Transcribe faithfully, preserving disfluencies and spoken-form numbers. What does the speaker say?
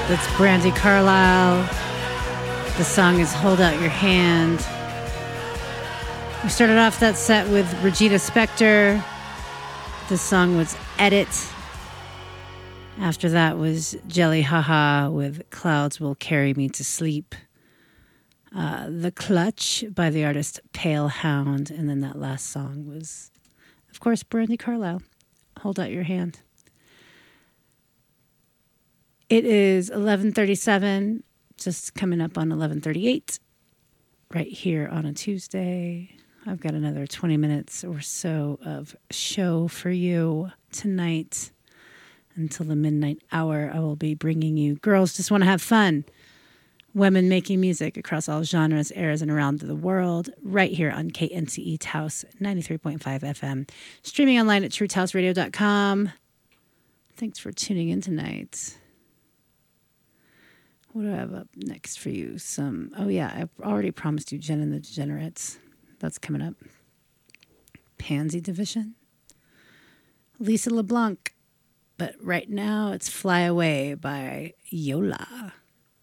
That's Brandy Carlisle. The song is Hold Out Your Hand. We started off that set with Regina Spektor. The song was Edit. After that was Jelly Haha with Clouds Will Carry Me to Sleep. Uh, the Clutch by the artist Pale Hound. And then that last song was, of course, Brandy Carlisle. Hold Out Your Hand. It is eleven thirty-seven, just coming up on eleven thirty-eight, right here on a Tuesday. I've got another twenty minutes or so of show for you tonight. Until the midnight hour, I will be bringing you Girls Just Want to Have Fun. Women making music across all genres, eras, and around the world, right here on K N C E Taos ninety-three point five F M. Streaming online at true taos radio dot com. Thanks for tuning in tonight. What do I have up next for you? Some, oh yeah, I've already promised you Jen and the Degenerates. That's coming up. Pansy Division. Lisa LeBlanc. But right now it's Fly Away by Yola.